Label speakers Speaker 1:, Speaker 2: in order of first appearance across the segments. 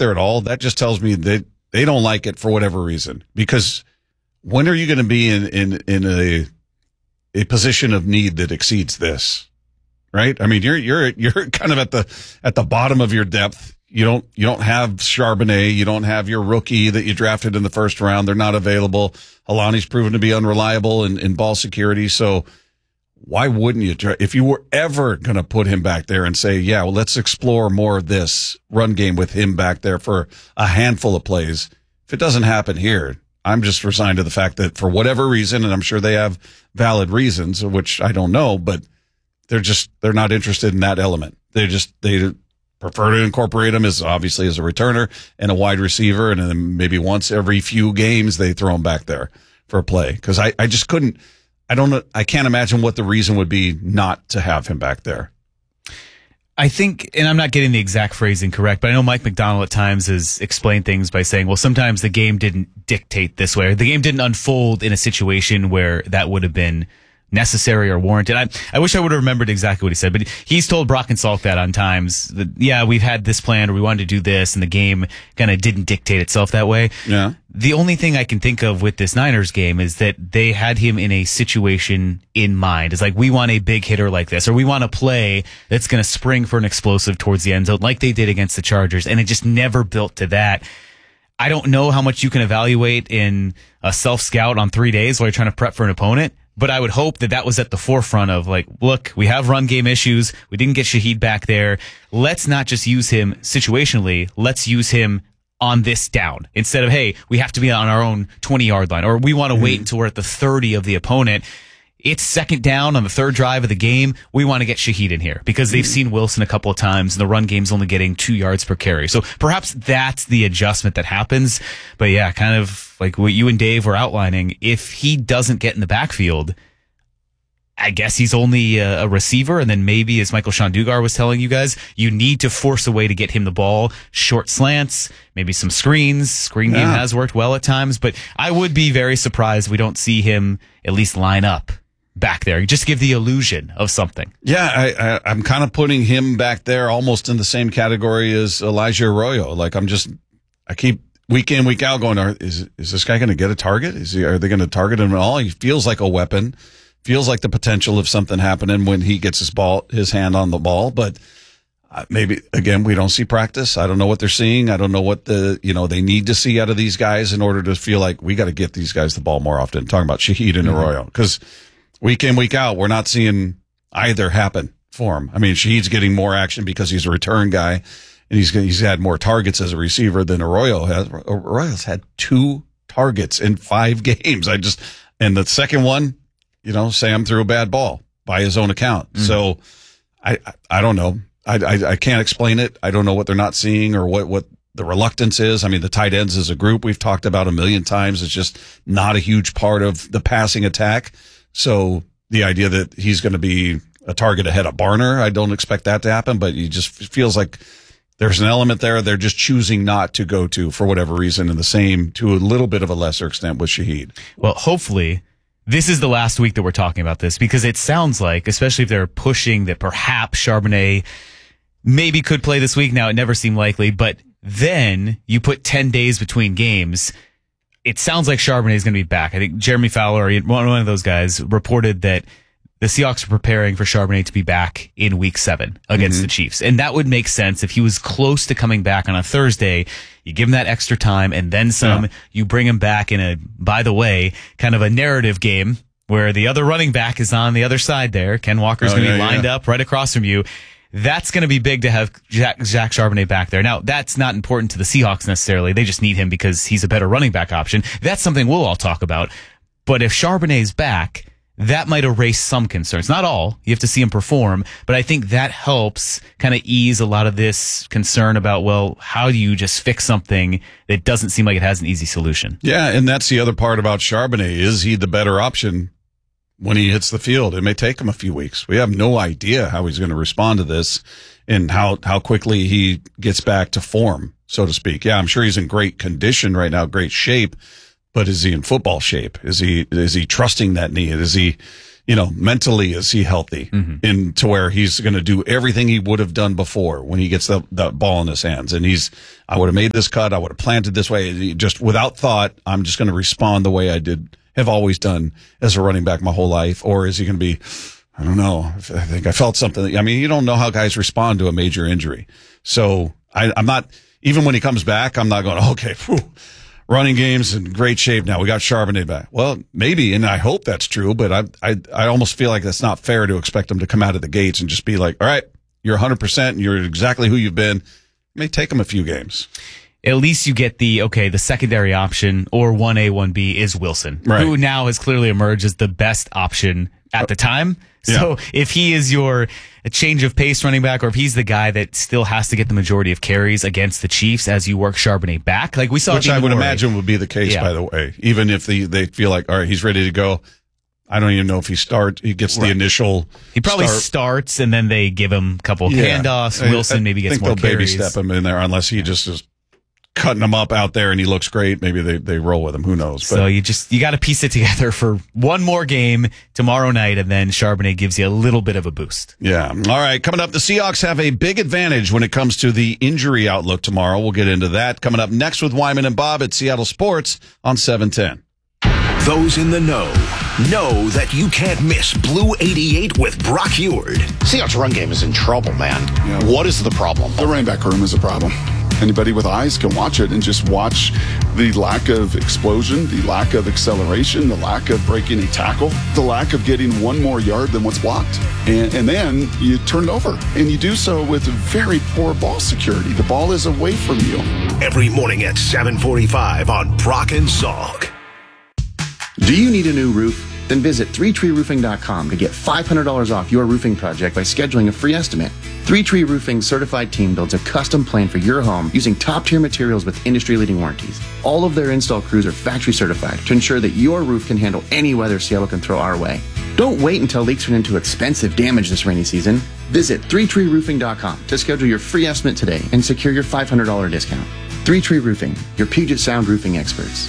Speaker 1: there at all, that just tells me that they don't like it for whatever reason. Because when are you going to be in a position of need that exceeds this? Right? I mean, you're kind of at the bottom of your depth. You don't have Charbonnet. You don't have your rookie that you drafted in the first round. They're not available. Halani's proven to be unreliable in ball security. So why wouldn't you try? If you were ever going to put him back there and say, yeah, well, let's explore more of this run game with him back there for a handful of plays. If it doesn't happen here, I'm just resigned to the fact that for whatever reason, and I'm sure they have valid reasons, which I don't know, but they're not interested in that element. They prefer to incorporate him as a returner and a wide receiver. And then maybe once every few games, they throw him back there for a play. Cause I just couldn't, I don't know. I can't imagine what the reason would be not to have him back there.
Speaker 2: I think, and I'm not getting the exact phrasing correct, but I know Mike McDonald at times has explained things by saying, well, sometimes the game didn't dictate this way. Or the game didn't unfold in a situation where that would have been necessary or warranted. I wish I would have remembered exactly what he said, but he's told Brock and Salk that on times that, yeah, we've had this plan or we wanted to do this, and the game kind of didn't dictate itself that way.
Speaker 1: Yeah.
Speaker 2: The only thing I can think of with this Niners game is that they had him in a situation in mind. It's like, we want a big hitter like this, or we want a play that's going to spring for an explosive towards the end zone like they did against the Chargers, and it just never built to that. I don't know how much you can evaluate in a self-scout on 3 days while you're trying to prep for an opponent, but I would hope that was at the forefront of, like, look, we have run game issues. We didn't get Shaheed back there. Let's not just use him situationally. Let's use him on this down instead of, hey, we have to be on our own 20-yard line, or we want to wait until we're at the 30 of the opponent. It's second down on the third drive of the game. We want to get Shaheed in here because they've seen Wilson a couple of times and the run game's only getting 2 yards per carry. So perhaps that's the adjustment that happens. But yeah, kind of like what you and Dave were outlining, if he doesn't get in the backfield, I guess he's only a receiver. And then maybe, as Michael Shandugar was telling you guys, you need to force a way to get him the ball, short slants, maybe some screens. Screen game has worked well at times, but I would be very surprised if we don't see him at least line up back there. You just give the illusion of something.
Speaker 1: Yeah, I'm kind of putting him back there almost in the same category as Elijah Arroyo. Like, I keep week in, week out going, is this guy going to get a target? Are they going to target him at all? He feels like a weapon, feels like the potential of something happening when he gets his hand on the ball. But maybe, again, we don't see practice. I don't know what they're seeing. I don't know what they need to see out of these guys in order to feel like we got to get these guys the ball more often. Talking about Shaheed and Arroyo, because week in, week out, we're not seeing either happen for him. I mean, Shaheed's getting more action because he's a return guy, and he's had more targets as a receiver than Arroyo has. Arroyo's had 2 targets in 5 games. And the second one, Sam threw a bad ball by his own account. Mm-hmm. So I don't know. I can't explain it. I don't know what they're not seeing or what the reluctance is. I mean, the tight ends as a group we've talked about a million times. It's just not a huge part of the passing attack. So the idea that he's going to be a target ahead of Barner, I don't expect that to happen, but it just feels like there's an element there they're just choosing not to go to for whatever reason, and the same to a little bit of a lesser extent with Shaheed.
Speaker 2: Well, hopefully this is the last week that we're talking about this, because it sounds like, especially if they're pushing that perhaps Charbonnet maybe could play this week. Now, it never seemed likely, but then you put 10 days between games. It sounds like Charbonnet is going to be back. I think Jeremy Fowler, one of those guys, reported that the Seahawks are preparing for Charbonnet to be back in week 7 against the Chiefs. And that would make sense if he was close to coming back on a Thursday. You give him that extra time and then some. Yeah. You bring him back in a, by the way, kind of a narrative game where the other running back is on the other side there. Ken Walker's going to be lined up right across from you. That's going to be big to have Zach Charbonnet back there. Now, that's not important to the Seahawks necessarily. They just need him because he's a better running back option. That's something we'll all talk about. But if Charbonnet's back, that might erase some concerns. Not all. You have to see him perform. But I think that helps kind of ease a lot of this concern about, well, how do you just fix something that doesn't seem like it has an easy solution?
Speaker 1: Yeah, and that's the other part about Charbonnet. Is he the better option when he hits the field? It may take him a few weeks. We have no idea how he's going to respond to this and how quickly he gets back to form, so to speak. Yeah, I'm sure he's in great condition right now, great shape, but is he in football shape? Is he trusting that knee? Is he mentally, is he healthy to where he's going to do everything he would have done before when he gets the ball in his hands? And I would have made this cut. I would have planted this way. Just without thought, I'm just going to respond the way I have always done as a running back my whole life. Or is he going to be, I don't know. I think I felt something. I mean, you don't know how guys respond to a major injury. So I'm not, even when he comes back, I'm not going, okay, running game's in great shape now. We got Charbonnet back. Well, maybe, and I hope that's true, but I almost feel like that's not fair to expect him to come out of the gates and just be like, all right, you're 100% and you're exactly who you've been. It may take him a few games.
Speaker 2: At least you get the secondary option, or 1A, 1B is Wilson, who now has clearly emerged as the best option at the time. So if he is your change of pace running back, or if he's the guy that still has to get the majority of carries against the Chiefs as you work Charbonnet back, like we saw,
Speaker 1: which I would imagine would be the case, by the way, even if they feel like, all right, he's ready to go. I don't even know if he gets the initial.
Speaker 2: He probably starts, and then they give him a couple of handoffs. Wilson maybe gets more carries. I think they'll baby step
Speaker 1: him in there unless he just is cutting him up out there and he looks great. Maybe they roll with him. Who knows? But,
Speaker 2: so you got to piece it together for one more game tomorrow night, and then Charbonnet gives you a little bit of a boost.
Speaker 1: Yeah. All right. Coming up, the Seahawks have a big advantage when it comes to the injury outlook tomorrow. We'll get into that. Coming up next with Wyman and Bob at Seattle Sports on 710.
Speaker 3: Those in the know that you can't miss Blue 88 with Brock Huard.
Speaker 4: Seahawks run game is in trouble, man. Yeah. What is the problem?
Speaker 5: The running back room is a problem. Anybody with eyes can watch it and just watch the lack of explosion, the lack of acceleration, the lack of breaking a tackle, the lack of getting one more yard than what's blocked. And then you turn it over, and you do so with very poor ball security. The ball is away from you.
Speaker 3: Every morning at 7:45 on Brock and Salk.
Speaker 6: Do you need a new roof? Then visit 3treeroofing.com to get $500 off your roofing project by scheduling a free estimate. 3Tree Roofing's certified team builds a custom plan for your home using top-tier materials with industry-leading warranties. All of their install crews are factory certified to ensure that your roof can handle any weather Seattle can throw our way. Don't wait until leaks turn into expensive damage this rainy season. Visit 3treeroofing.com to schedule your free estimate today and secure your $500 discount. 3Tree Roofing, your Puget Sound roofing experts.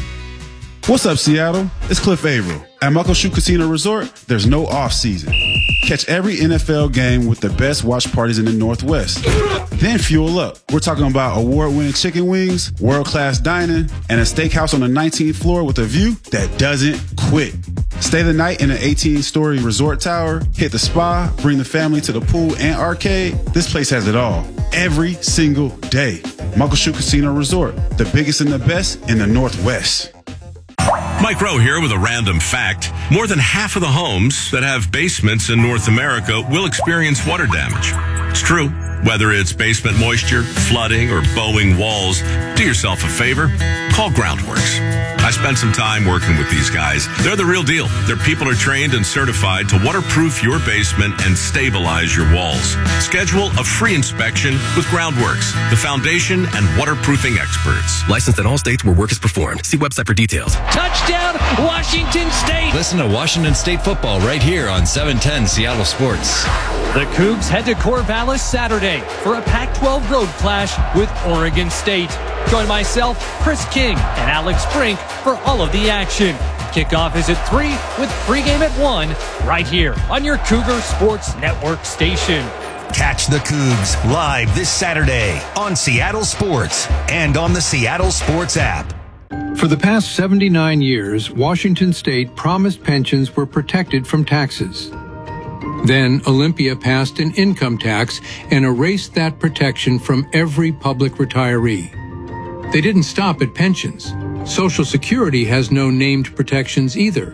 Speaker 7: What's up, Seattle? It's Cliff Averill. At Muckleshoot Casino Resort, there's no off-season. Catch every NFL game with the best watch parties in the Northwest. Then fuel up. We're talking about award-winning chicken wings, world-class dining, and a steakhouse on the 19th floor with a view that doesn't quit. Stay the night in an 18-story resort tower, hit the spa, bring the family to the pool and arcade. This place has it all. Every single day. Muckleshoot Casino Resort, the biggest and the best in the Northwest.
Speaker 8: Mike Rowe here with a random fact. More than half of the homes that have basements in North America will experience water damage. It's true. Whether it's basement moisture, flooding, or bowing walls, do yourself a favor. Call Groundworks. I spent some time working with these guys. They're the real deal. Their people are trained and certified to waterproof your basement and stabilize your walls. Schedule a free inspection with Groundworks, the foundation and waterproofing experts.
Speaker 9: Licensed in all states where work is performed. See website for details.
Speaker 10: Touchdown, Washington State.
Speaker 11: Listen to Washington State football right here on 710 Seattle Sports.
Speaker 10: The Cougs head to Corvallis Saturday for a Pac-12 road clash with Oregon State. Join myself, Chris King, and Alex Brink for all of the action. Kickoff is at 3 with pregame at 1 right here on your Cougar Sports Network station.
Speaker 3: Catch the Cougs live this Saturday on Seattle Sports and on the Seattle Sports app.
Speaker 12: For the past 79 years, Washington State promised pensions were protected from taxes. Then Olympia passed an income tax and erased that protection from every public retiree. They didn't stop at pensions. Social Security has no named protections either.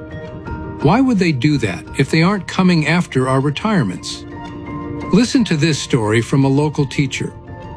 Speaker 12: Why would they do that if they aren't coming after our retirements? Listen to this story from a local teacher.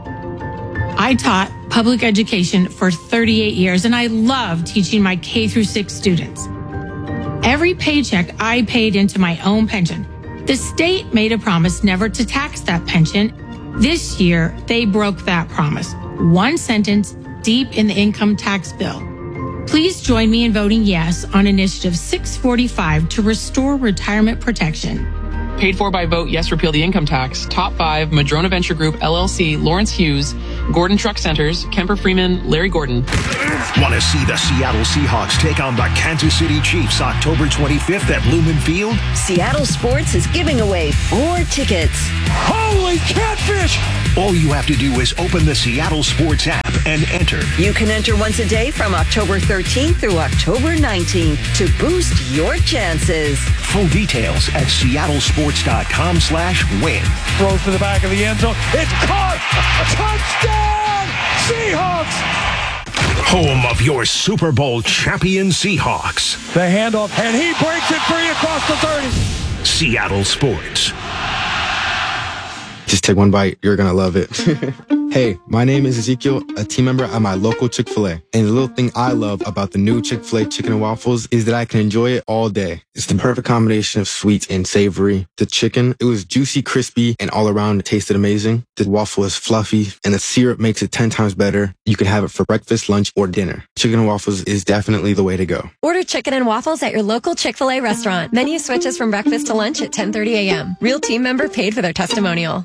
Speaker 13: I taught public education for 38 years, and I love teaching my K-6 students. Every paycheck I paid into my own pension. The state made a promise never to tax that pension. This year, they broke that promise. One sentence deep in the income tax bill. Please join me in voting yes on Initiative 645 to restore retirement protection.
Speaker 14: paid for by vote yes repeal the income tax. Top 5, Madrona Venture Group, LLC, Lawrence Hughes, Gordon Truck Centers, Kemper Freeman, Larry Gordon.
Speaker 3: Want to see the Seattle Seahawks take on the Kansas City Chiefs October 25th at Lumen Field?
Speaker 15: Seattle Sports is giving away 4 tickets.
Speaker 3: Holy catfish! All you have to do is open the Seattle Sports app and enter.
Speaker 15: You can enter once a day from October 13th through October 19th to boost your chances.
Speaker 3: Full details at seattlesports.com/win.
Speaker 16: Throws to the back of the end zone. It's caught! Touchdown! Seahawks!
Speaker 3: Home of your Super Bowl champion Seahawks.
Speaker 16: The handoff, and he breaks it free across the 30.
Speaker 3: Seattle Sports.
Speaker 17: Just take one bite. You're going to love it. Hey, my name is Ezekiel, a team member at my local Chick-fil-A. And the little thing I love about the new Chick-fil-A chicken and waffles is that I can enjoy it all day. It's the perfect combination of sweet and savory. The chicken, it was juicy, crispy, and all around it tasted amazing. The waffle is fluffy, and the syrup makes it 10 times better. You can have it for breakfast, lunch, or dinner. Chicken and waffles is definitely the way to go.
Speaker 18: Order chicken and waffles at your local Chick-fil-A restaurant. Menu switches from breakfast to lunch at 10:30 a.m. Real team member paid for their testimonial.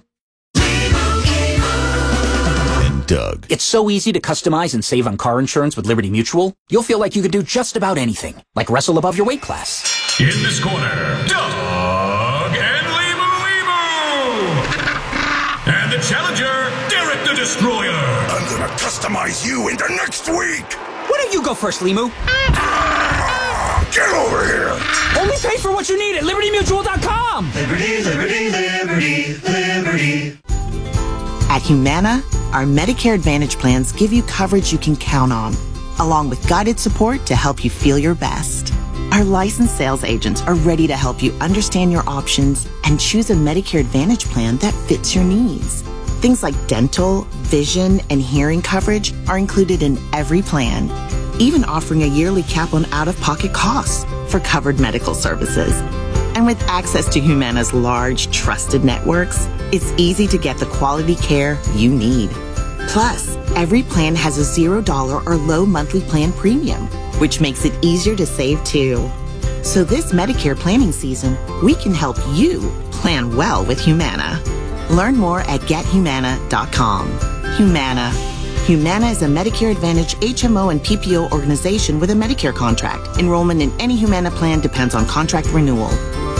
Speaker 19: Doug. It's so easy to customize and save on car insurance with Liberty Mutual. You'll feel like you could do just about anything, like wrestle above your weight class.
Speaker 3: In this corner, Doug and Limu. And the challenger, Derek the Destroyer. I'm gonna customize you into next week.
Speaker 19: Why don't you go first, Limu?
Speaker 3: Get over here.
Speaker 19: Only pay for what you need at LibertyMutual.com.
Speaker 20: Liberty, liberty, liberty, liberty.
Speaker 21: At Humana, our Medicare Advantage plans give you coverage you can count on, along with guided support to help you feel your best. Our licensed sales agents are ready to help you understand your options and choose a Medicare Advantage plan that fits your needs. Things like dental, vision, and hearing coverage are included in every plan, even offering a yearly cap on out-of-pocket costs for covered medical services. And with access to Humana's large, trusted networks, it's easy to get the quality care you need. Plus, every plan has a $0 or low monthly plan premium, which makes it easier to save too. So this Medicare planning season, we can help you plan well with Humana. Learn more at GetHumana.com. Humana. Humana is a Medicare Advantage HMO and PPO organization with a Medicare contract. Enrollment in any Humana plan depends on contract renewal.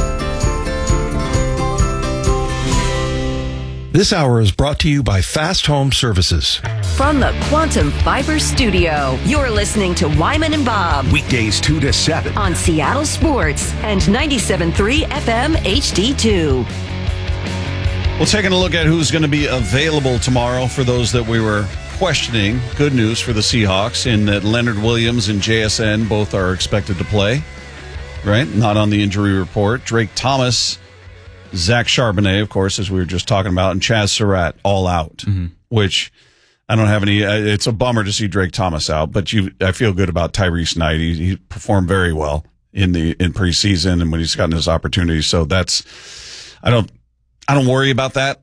Speaker 3: This hour is brought to you by Fast Home Services.
Speaker 15: From the Quantum Fiber Studio, you're listening to Wyman and Bob.
Speaker 3: Weekdays 2 to 7.
Speaker 15: On Seattle Sports and 97.3 FM HD2.
Speaker 1: Well, taking a look at who's going to be available tomorrow for those that we were questioning. Good news for the Seahawks in that Leonard Williams and JSN both are expected to play, right? Not on the injury report. Drake Thomas, Zach Charbonnet, of course, as we were just talking about, and Chaz Surratt all out, which I don't have any. It's a bummer to see Drake Thomas out, but I feel good about Tyrese Knight. He performed very well in preseason and when he's gotten his opportunity. So that's I don't worry about that.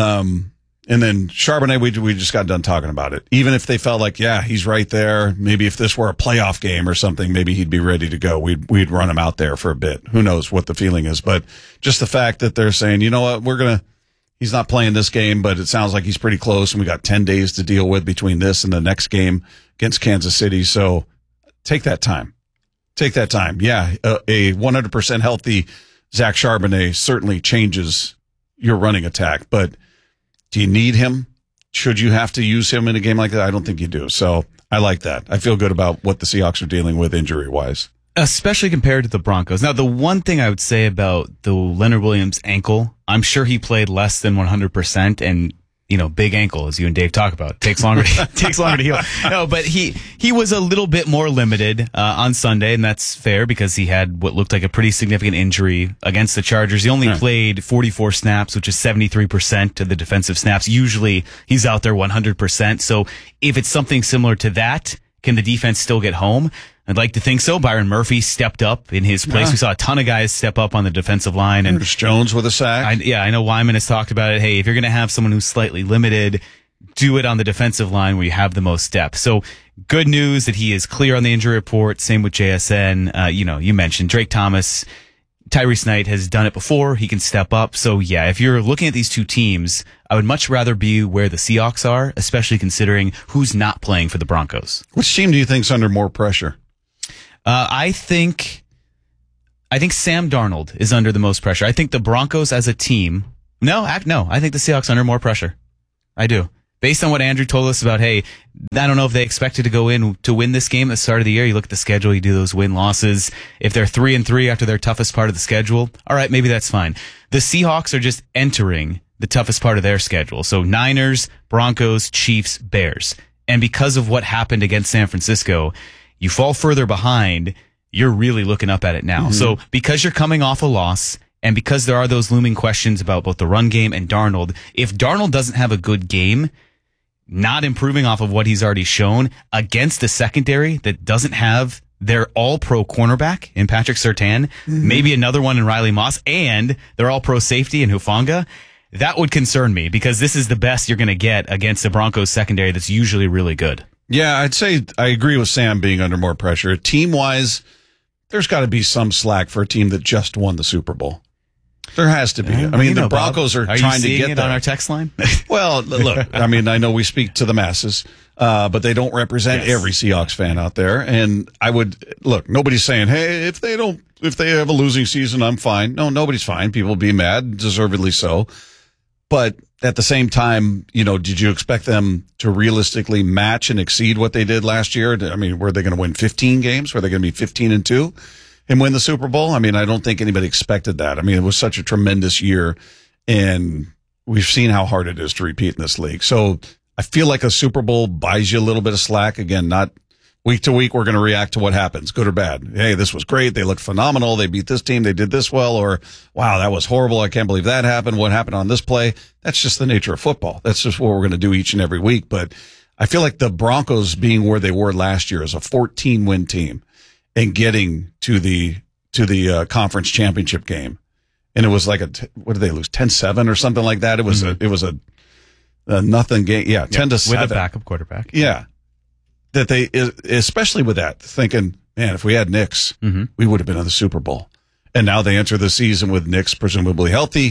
Speaker 1: And then Charbonnet, we just got done talking about it. Even if they felt like, yeah, he's right there. Maybe if this were a playoff game or something, maybe he'd be ready to go. We'd run him out there for a bit. Who knows what the feeling is? But just the fact that they're saying, you know what, he's not playing this game, but it sounds like he's pretty close, and we got 10 days to deal with between this and the next game against Kansas City. So take that time. Yeah, a 100% healthy Zach Charbonnet certainly changes your running attack, but do you need him? Should you have to use him in a game like that? I don't think you do. So I like that. I feel good about what the Seahawks are dealing with injury-wise.
Speaker 2: Especially compared to the Broncos. Now, the one thing I would say about the Leonard Williams ankle, I'm sure he played less than 100%, and big ankle, as you and Dave talk about, takes longer to heal. No, but he was a little bit more limited on Sunday, and that's fair because he had what looked like a pretty significant injury against the Chargers. He only played 44 snaps, which is 73% of the defensive snaps. Usually he's out there 100%. So if it's something similar to that, can the defense still get home? I'd like to think so. Byron Murphy stepped up in his place. We saw a ton of guys step up on the defensive line. And
Speaker 1: Curtis Jones with a sack.
Speaker 2: I know Wyman has talked about it. Hey, if you're going to have someone who's slightly limited, do it on the defensive line where you have the most depth. So good news that he is clear on the injury report. Same with JSN. You mentioned Drake Thomas. Tyrese Knight has done it before. He can step up. So, yeah, if you're looking at these two teams, I would much rather be where the Seahawks are, especially considering who's not playing for the Broncos.
Speaker 1: Which team do you think's under more pressure?
Speaker 2: I think Sam Darnold is under the most pressure. I think the Broncos as a team... No, I think the Seahawks are under more pressure. I do. Based on what Andrew told us about, hey, I don't know if they expected to go in to win this game at the start of the year. You look at the schedule, you do those win-losses. If they're 3-3 after their toughest part of the schedule, all right, maybe that's fine. The Seahawks are just entering the toughest part of their schedule. So Niners, Broncos, Chiefs, Bears. And because of what happened against San Francisco, you fall further behind, you're really looking up at it now. Mm-hmm. So because you're coming off a loss, and because there are those looming questions about both the run game and Darnold, if Darnold doesn't have a good game, not improving off of what he's already shown against a secondary that doesn't have their all-pro cornerback in Patrick Surtain, maybe another one in Riley Moss, and their all-pro safety in Hufanga, that would concern me because this is the best you're going to get against the Broncos secondary that's usually really good.
Speaker 1: Yeah, I'd say I agree with Sam being under more pressure. Team-wise, there's got to be some slack for a team that just won the Super Bowl. There has to be. I mean, the Broncos are trying to get
Speaker 2: it
Speaker 1: there.
Speaker 2: On our text line?
Speaker 1: Well, look, I mean, I know we speak to the masses, but they don't represent every Seahawks fan out there. And I would look, nobody's saying, hey, if they have a losing season, I'm fine. No, nobody's fine. People be mad, deservedly so. But at the same time, did you expect them to realistically match and exceed what they did last year? I mean, were they going to win 15 games? Were they going to be 15-2? And win the Super Bowl? I mean, I don't think anybody expected that. I mean, it was such a tremendous year, and we've seen how hard it is to repeat in this league. So I feel like a Super Bowl buys you a little bit of slack. Again, not week to week, we're going to react to what happens, good or bad. Hey, this was great. They looked phenomenal. They beat this team. They did this well. Or, wow, that was horrible. I can't believe that happened. What happened on this play? That's just the nature of football. That's just what we're going to do each and every week. But I feel like the Broncos being where they were last year as a 14-win team, and getting to the conference championship game, and it was like what did they lose, 10-7 or something like that? It was a nothing game, 10-7
Speaker 2: with a backup quarterback.
Speaker 1: Yeah, that they, especially with that, thinking, man, if we had Nix, we would have been in the Super Bowl. And now they enter the season with Nix presumably healthy,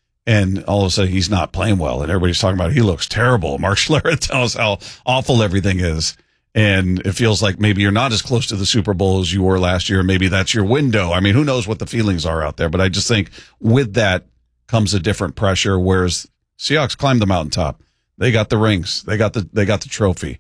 Speaker 1: and all of a sudden he's not playing well, and everybody's talking about he looks terrible. Mark Schlereth tells how awful everything is. And it feels like maybe you're not as close to the Super Bowl as you were last year. Maybe that's your window. I mean, who knows what the feelings are out there. But I just think with that comes a different pressure, whereas Seahawks climbed the mountaintop. They got the rings. They got the trophy.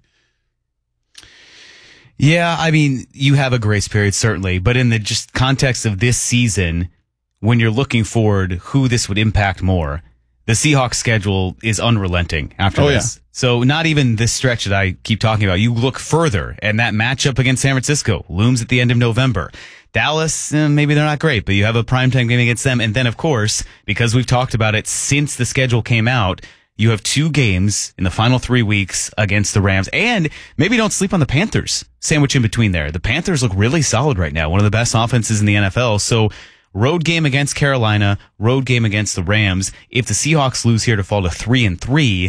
Speaker 2: Yeah, I mean, you have a grace period, certainly. But in the just context of this season, when you're looking forward who this would impact more, the Seahawks schedule is unrelenting after this. Yeah. So not even this stretch that I keep talking about. You look further, and that matchup against San Francisco looms at the end of November. Dallas, maybe they're not great, but you have a primetime game against them. And then, of course, because we've talked about it since the schedule came out, you have 2 games in the final 3 weeks against the Rams. And maybe don't sleep on the Panthers sandwich in between there. The Panthers look really solid right now, one of the best offenses in the NFL. So road game against Carolina, road game against the Rams. If the Seahawks lose here to fall to 3-3,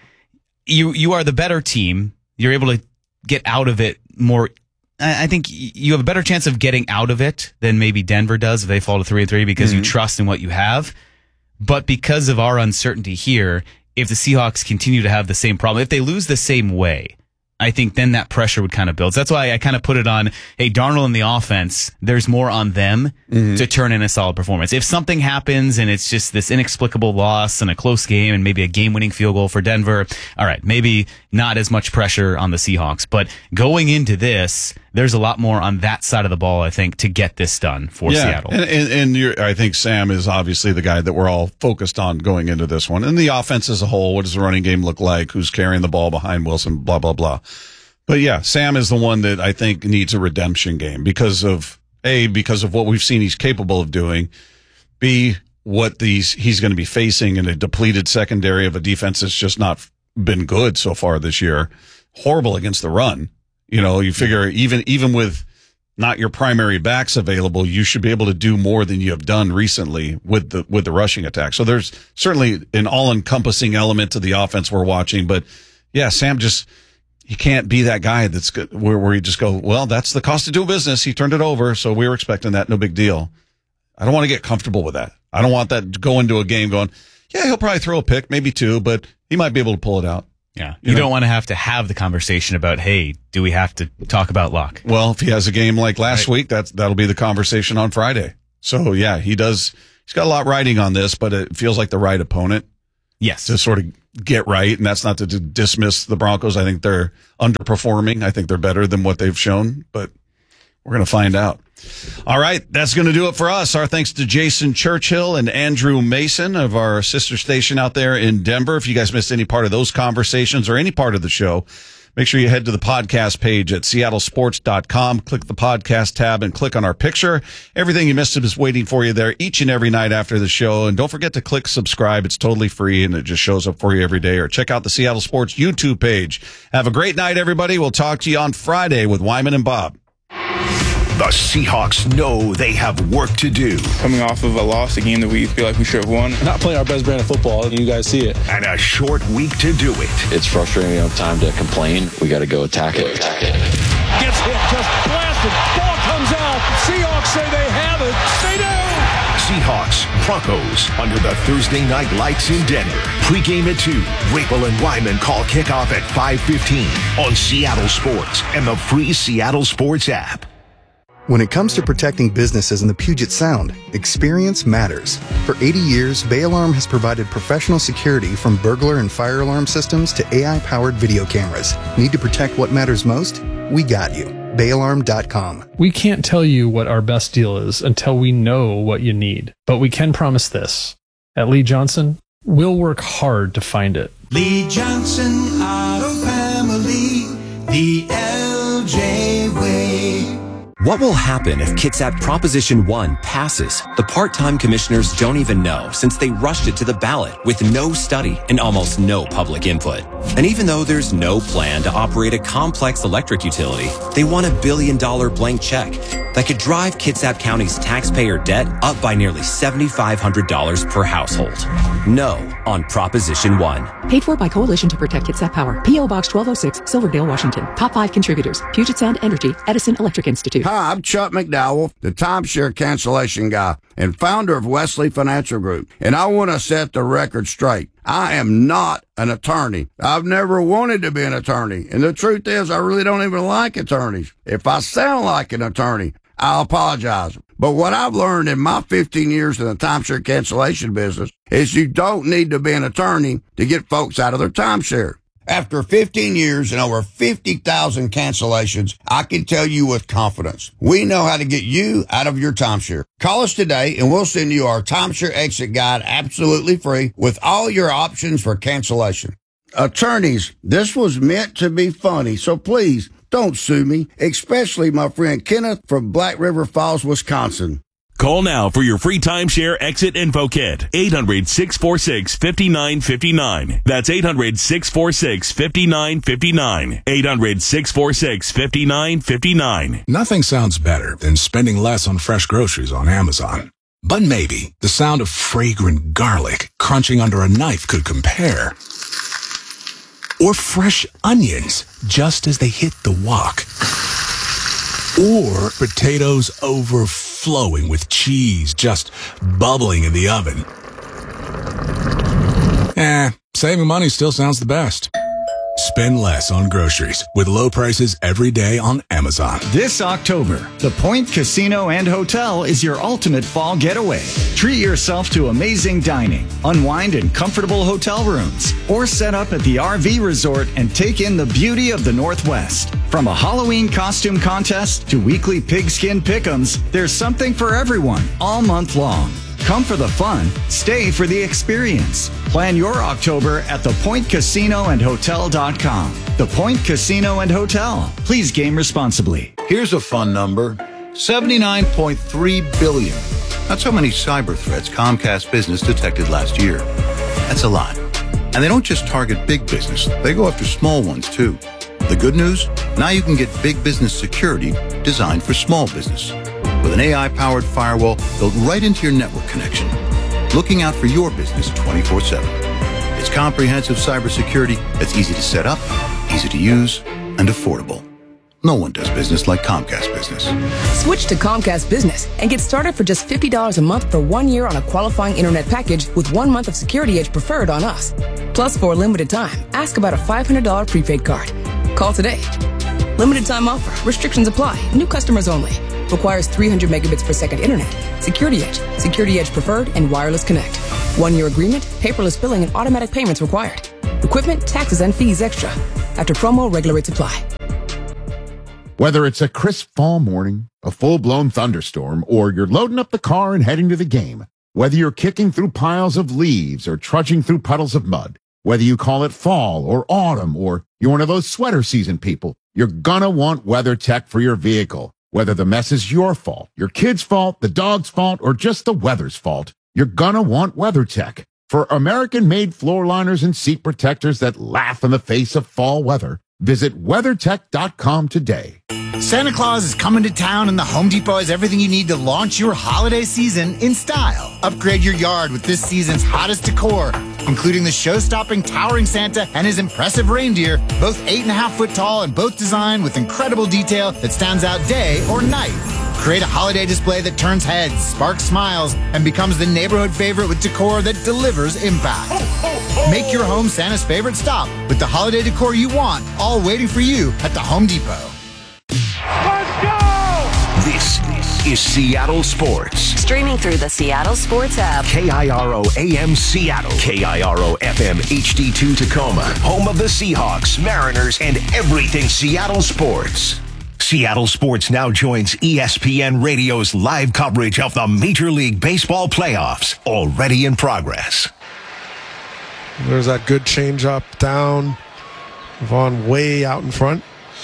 Speaker 2: you are the better team. You're able to get out of it more. I think you have a better chance of getting out of it than maybe Denver does if they fall to 3-3 because you trust in what you have. But because of our uncertainty here, if the Seahawks continue to have the same problem, if they lose the same way, I think then that pressure would kind of build. So that's why I kind of put it on, hey, Darnold in the offense, there's more on them to turn in a solid performance. If something happens and it's just this inexplicable loss and a close game and maybe a game-winning field goal for Denver, all right, maybe not as much pressure on the Seahawks. But going into this, there's a lot more on that side of the ball, I think, to get this done for Seattle.
Speaker 1: And I think Sam is obviously the guy that we're all focused on going into this one. And the offense as a whole, what does the running game look like? Who's carrying the ball behind Wilson? Blah, blah, blah. But yeah, Sam is the one that I think needs a redemption game because of what we've seen he's capable of doing. B, what he's going to be facing in a depleted secondary of a defense that's just not been good so far this year. Horrible against the run. You figure even with not your primary backs available, you should be able to do more than you have done recently with the rushing attack. So there's certainly an all-encompassing element to the offense we're watching. But yeah, Sam he can't be that guy that's good, where you just go, well, that's the cost of doing business. He turned it over, so we were expecting that. No big deal. I don't want to get comfortable with that. I don't want that to go into a game going, yeah, he'll probably throw a pick, maybe 2, but he might be able to pull it out.
Speaker 2: Yeah. You don't want to have the conversation about, hey, do we have to talk about Locke?
Speaker 1: Well, if he has a game like last week, that'll be the conversation on Friday. So, yeah, he's got a lot riding on this, but it feels like the right opponent.
Speaker 2: Yes.
Speaker 1: To sort of get right, and that's not to dismiss the Broncos. I think they're underperforming. I think they're better than what they've shown, but we're going to find out. All right, that's going to do it for us. Our thanks to Jason Churchill and Andrew Mason of our sister station out there in Denver. If you guys missed any part of those conversations or any part of the show, make sure you head to the podcast page at seattlesports.com, click the podcast tab, and click on our picture. Everything you missed is waiting for you there each and every night after the show. And don't forget to click subscribe. It's totally free, and it just shows up for you every day. Or check out the Seattle Sports YouTube page. Have a great night, everybody. We'll talk to you on Friday with Wyman and Bob.
Speaker 3: The Seahawks know they have work to do.
Speaker 4: Coming off of a loss, a game that we feel like we should have won. Not playing our best brand of football, and you guys see it.
Speaker 3: And a short week to do it.
Speaker 22: It's frustrating. We don't have time to complain. We got to go attack it.
Speaker 16: Gets hit, just blasted. Ball comes out. Seahawks say they have it. They do.
Speaker 3: Seahawks, Broncos, under the Thursday night lights in Denver. Pre-game at 2. Rapel and Wyman call kickoff at 5:15 on Seattle Sports and the free Seattle Sports app.
Speaker 23: When it comes to protecting businesses in the Puget Sound, experience matters. For 80 years, Bay Alarm has provided professional security from burglar and fire alarm systems to AI-powered video cameras. Need to protect what matters most? We got you. BayAlarm.com.
Speaker 24: We can't tell you what our best deal is until we know what you need. But we can promise this. At Lee Johnson, we'll work hard to find it.
Speaker 20: Lee Johnson Auto Family, the LJ way.
Speaker 11: What will happen if Kitsap Proposition 1 passes? The part-time commissioners don't even know, since they rushed it to the ballot with no study and almost no public input. And even though there's no plan to operate a complex electric utility, they want $1 billion blank check that could drive Kitsap County's taxpayer debt up by nearly $7,500 per household. No on Proposition 1.
Speaker 25: Paid for by Coalition to Protect Kitsap Power. P.O. Box 1206, Silverdale, Washington. Top 5 contributors: Puget Sound Energy, Edison Electric Institute.
Speaker 26: Hi, I'm Chuck McDowell, the timeshare cancellation guy and founder of Wesley Financial Group. And I want to set the record straight. I am not an attorney. I've never wanted to be an attorney. And the truth is, I really don't even like attorneys. If I sound like an attorney, I'll apologize. But what I've learned in my 15 years in the timeshare cancellation business is you don't need to be an attorney to get folks out of their timeshare. After 15 years and over 50,000 cancellations, I can tell you with confidence, we know how to get you out of your timeshare. Call us today and we'll send you our timeshare exit guide absolutely free with all your options for cancellation. Attorneys, this was meant to be funny, so please don't sue me, especially my friend Kenneth from Black River Falls, Wisconsin.
Speaker 27: Call now for your free timeshare exit info kit. 800-646-5959. That's 800-646-5959. 800-646-5959.
Speaker 28: Nothing sounds better than spending less on fresh groceries on Amazon. But maybe the sound of fragrant garlic crunching under a knife could compare. Or fresh onions just as they hit the wok. Or potatoes overflowing with cheese just bubbling in the oven. Saving money still sounds the best. Spend less on groceries with low prices every day on Amazon.
Speaker 29: This October, the Point Casino and Hotel is your ultimate fall getaway. Treat yourself to amazing dining, unwind in comfortable hotel rooms, or set up at the RV resort and take in the beauty of the Northwest. From a Halloween costume contest to weekly pigskin pick'ems, there's something for everyone all month long. Come for the fun, stay for the experience. Plan your October at thepointcasinoandhotel.com. The Point Casino and Hotel. Please game responsibly.
Speaker 30: Here's a fun number. 79.3 billion. That's how many cyber threats Comcast Business detected last year. That's a lot. And they don't just target big business. They go after small ones, too. The good news? Now you can get big business security designed for small business. With an AI-powered firewall built right into your network connection, looking out for your business 24/7. It's comprehensive cybersecurity that's easy to set up, easy to use, and affordable. No one does business like Comcast Business.
Speaker 5: Switch to Comcast Business and get started for just $50 a month for 1 year on a qualifying internet package with 1 month of Security Edge Preferred on us. Plus, for a limited time, ask about a $500 prepaid card. Call today. Limited time offer. Restrictions apply. New customers only. Requires 300 megabits per second internet. Security Edge, Security Edge Preferred, and Wireless Connect. 1 year agreement, paperless billing, and automatic payments required. Equipment, taxes, and fees extra. After promo, regular rates apply.
Speaker 6: Whether it's a crisp fall morning, a full-blown thunderstorm, or you're loading up the car and heading to the game, whether you're kicking through piles of leaves or trudging through puddles of mud, whether you call it fall or autumn, or you're one of those sweater season people, you're gonna want WeatherTech for your vehicle. Whether the mess is your fault, your kid's fault, the dog's fault, or just the weather's fault, you're gonna want WeatherTech. For American-made floor liners and seat protectors that laugh in the face of fall weather, visit WeatherTech.com today.
Speaker 7: Santa Claus is coming to town, and the Home Depot has everything you need to launch your holiday season in style. Upgrade your yard with this season's hottest decor, including the show-stopping towering Santa and his impressive reindeer, both 8.5 foot tall and both designed with incredible detail that stands out day or night. Create a holiday display that turns heads, sparks smiles, and becomes the neighborhood favorite with decor that delivers impact. Make your home Santa's favorite stop with the holiday decor you want, all waiting for you at the Home Depot.
Speaker 3: Let's go! This is Seattle Sports.
Speaker 15: Streaming through the Seattle Sports app.
Speaker 3: KIRO AM Seattle. KIRO FM HD2 Tacoma. Home of the Seahawks, Mariners, and everything Seattle sports. Seattle Sports now joins ESPN Radio's live coverage of the Major League Baseball playoffs, already in progress.
Speaker 8: There's that good changeup down. Vaughn way out in front.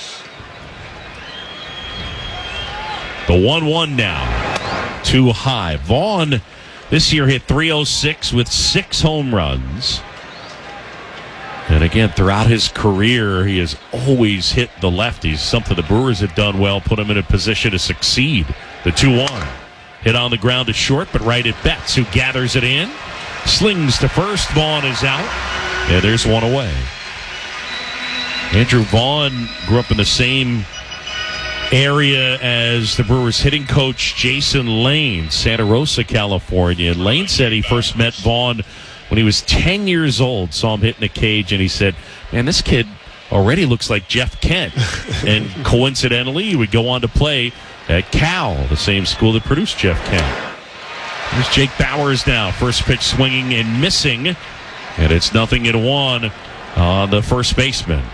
Speaker 9: The 1-1 now. Too high. Vaughn this year hit .306 with 6 home runs. And again, throughout his career, he has always hit the lefties, something the Brewers have done well, put him in a position to succeed. The 2-1. Hit on the ground to short, but right at Betts, who gathers it in. Slings to first. Vaughn is out. And there's one away. Andrew Vaughn grew up in the same area as the Brewers hitting coach Jason Lane, Santa Rosa, California. And Lane said he first met Vaughn when he was 10 years old, saw him hitting a cage, and he said, man, this kid already looks like Jeff Kent. And coincidentally, he would go on to play at Cal, the same school that produced Jeff Kent. Here's Jake Bauers now. First pitch swinging and missing. And it's 0-1 on the first baseman.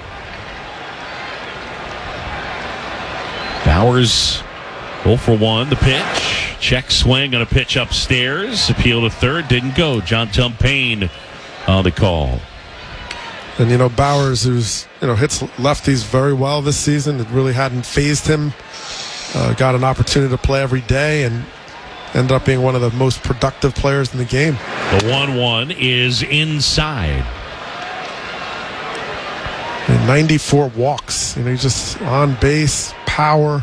Speaker 9: Bauers 0 for 1. The pitch. Check swing on a pitch upstairs. Appeal to third. Didn't go. John Tumpane on the call.
Speaker 8: And, Bauers, who's, hits lefties very well this season. It really hadn't fazed him. Got an opportunity to play every day and ended up being one of the most productive players in the game.
Speaker 9: The 1-1 is inside.
Speaker 8: And 94 walks. He's just on base, power.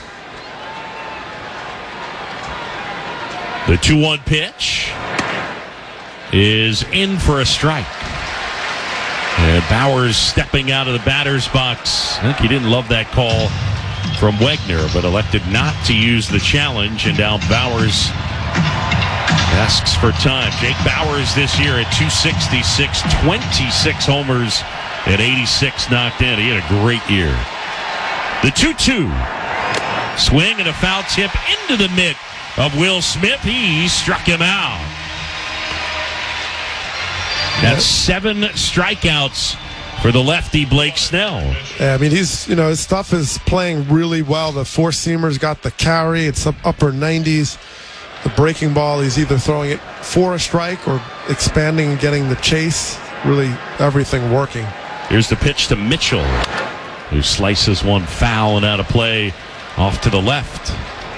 Speaker 9: The 2-1 pitch is in for a strike. And Bauers stepping out of the batter's box. I think he didn't love that call from Wegner, but elected not to use the challenge. And now Bauers asks for time. Jake Bauers this year at .266, 26 homers and 86 knocked in. He had a great year. The 2-2. Swing and a foul tip into the mitt of Will Smith. He struck him out. That's 7 strikeouts for the lefty Blake Snell.
Speaker 8: Yeah, he's, his stuff is playing really well. The four-seamer's got the carry. It's up upper 90s. The breaking ball, he's either throwing it for a strike or expanding and getting the chase. Really everything working.
Speaker 9: Here's the pitch to Mitchell, who slices one foul and out of play off to the left.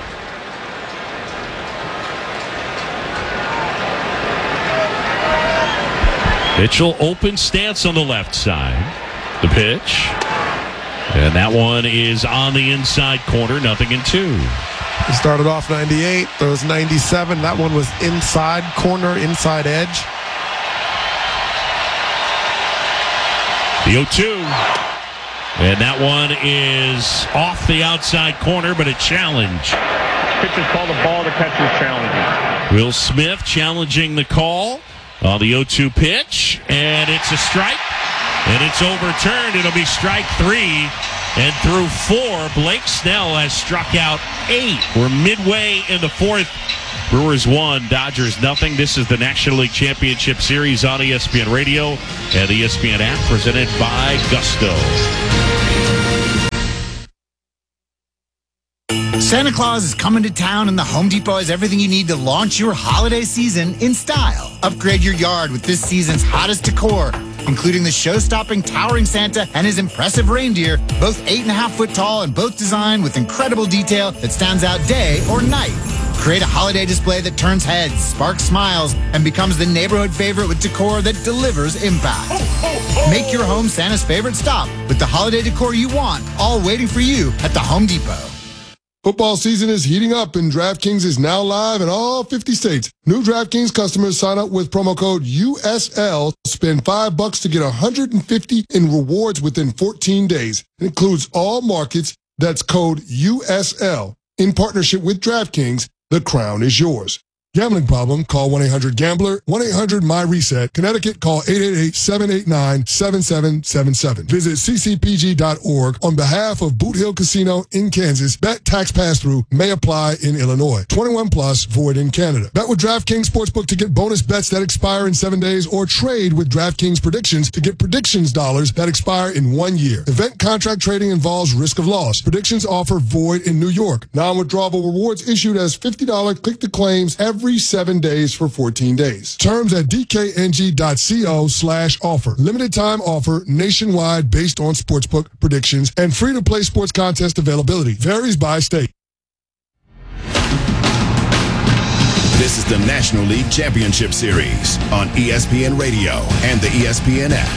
Speaker 9: Mitchell open stance on the left side. The pitch. And that one is on the inside corner, 0-2.
Speaker 8: He started off 98. There was 97. That one was inside corner, inside edge.
Speaker 9: The 0-2. And that one is off the outside corner, but a challenge.
Speaker 1: Pitch is called a ball, the catcher's challenging.
Speaker 9: Will Smith challenging the call on the 0-2 pitch, and it's a strike, and it's overturned. It'll be strike 3, and through 4, Blake Snell has struck out 8. We're midway in the 4th. Brewers 1, Dodgers nothing. This is the National League Championship Series on ESPN Radio and the ESPN app, presented by Gusto.
Speaker 7: Santa Claus is coming to town, and the Home Depot has everything you need to launch your holiday season in style. Upgrade your yard with this season's hottest decor, including the show-stopping towering Santa and his impressive reindeer, both 8.5-foot tall and both designed with incredible detail that stands out day or night. Create a holiday display that turns heads, sparks smiles, and becomes the neighborhood favorite with decor that delivers impact. Make your home Santa's favorite stop with the holiday decor you want, all waiting for you at the Home Depot.
Speaker 2: Football season is heating up, and DraftKings is now live in all 50 states. New DraftKings customers sign up with promo code USL, spend $5 to get $150 in rewards within 14 days. It includes all markets. That's code USL. In partnership with DraftKings, the crown is yours. Gambling problem? Call 1-800-GAMBLER, 1-800-MY-RESET. Connecticut, call 888-789-7777. Visit ccpg.org on behalf of Boot Hill Casino in Kansas. Bet tax pass-through may apply in Illinois. 21 plus, void in Canada. Bet with DraftKings Sportsbook to get bonus bets that expire in 7 days, or trade with DraftKings Predictions to get predictions dollars that expire in 1 year. Event contract trading involves risk of loss. Predictions offer void in New York. Non-withdrawable rewards issued as $50 click-to-claims every 7 days for 14 days. Terms at dkng.co/offer. Limited time offer nationwide based on sportsbook predictions and free to play sports contest availability. Varies by state.
Speaker 27: This is the National League Championship Series on ESPN Radio and the ESPN app.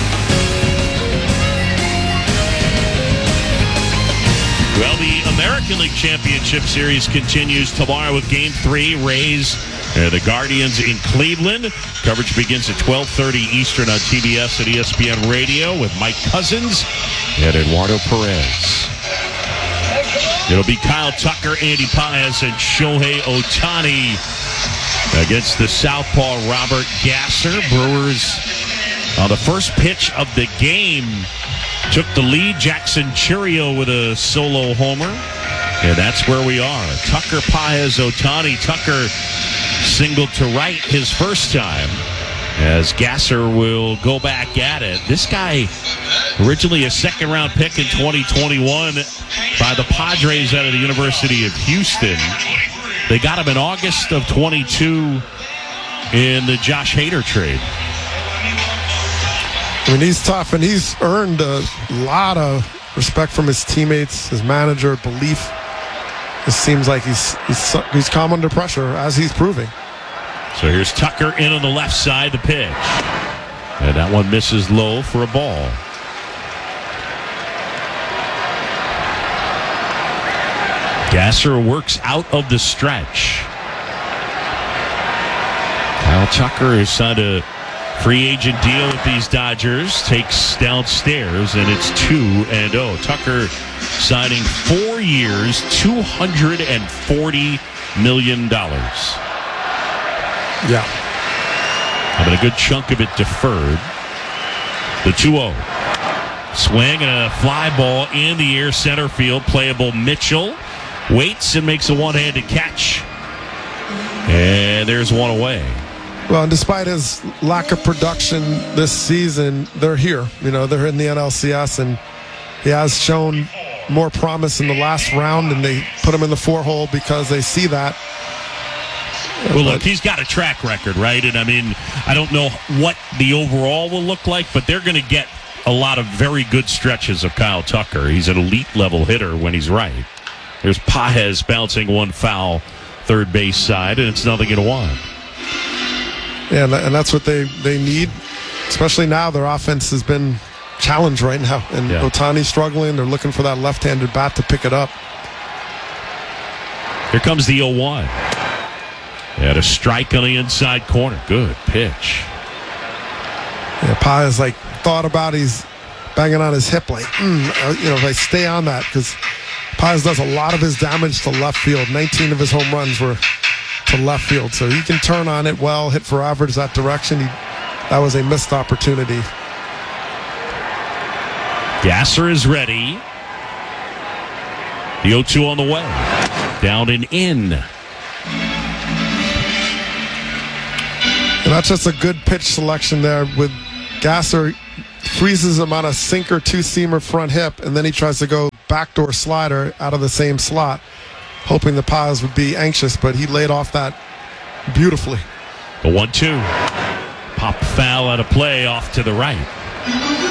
Speaker 9: Well, the American League Championship Series continues tomorrow with Game 3. Rays, the Guardians in Cleveland. Coverage begins at 12:30 Eastern on TBS and ESPN Radio with Mike Cousins and Eduardo Perez. It'll be Kyle Tucker, Andy Paez, and Shohei Ohtani against the southpaw Robert Gasser. Brewers on the first pitch of the game took the lead. Jackson Chourio with a solo homer. And that's where we are. Tucker, Paez, Ohtani. Tucker singled to right his first time, as Gasser will go back at it. This guy, originally a second-round pick in 2021 by the Padres out of the University of Houston. They got him in August of 22 in the Josh Hader trade.
Speaker 8: I mean, he's tough, and he's earned a lot of respect from his teammates, his manager, belief. It seems like he's calm under pressure, as he's proving.
Speaker 9: So here's Tucker in on the left side, the pitch. And that one misses low for a ball. Gasser works out of the stretch. Kyle Tucker has signed a free agent deal with these Dodgers, takes downstairs, and it's 2-0. Tucker signing 4 years, $240 million.
Speaker 8: Yeah.
Speaker 9: Having a good chunk of it deferred. The 2-0. Swing and a fly ball in the air, center field. Playable Mitchell waits and makes a one-handed catch. And there's one away.
Speaker 8: Well, and despite his lack of production this season, they're here. You know, they're in the NLCS, and he has shown more promise in the last round, and they put him in the 4-hole because they see that.
Speaker 9: Well, look, he's got a track record, right? And, I mean, I don't know what the overall will look like, but they're going to get a lot of very good stretches of Kyle Tucker. He's an elite-level hitter when he's right. There's Paez bouncing one foul third base side, and it's 0-1.
Speaker 8: Yeah, and that's what they need, especially now. Their offense has been challenged right now, and Ohtani's struggling. They're looking for that left-handed bat to pick it up.
Speaker 9: Here comes the 0-1. And a strike on the inside corner. Good pitch.
Speaker 8: Yeah, Paez thought about he's banging on his hip like, if I stay on that, because Paz does a lot of his damage to left field. 19 of his home runs were to left field. So he can turn on it well, hit for average that direction. That was a missed opportunity.
Speaker 9: Gasser is ready. The 0-2 on the way. Down and in.
Speaker 8: And that's just a good pitch selection there with Gasser. Freezes him on a sinker two-seamer front hip, and then he tries to go backdoor slider out of the same slot, hoping the Paz would be anxious, but he laid off that beautifully.
Speaker 9: The 1-2. Pop foul out of play off to the right.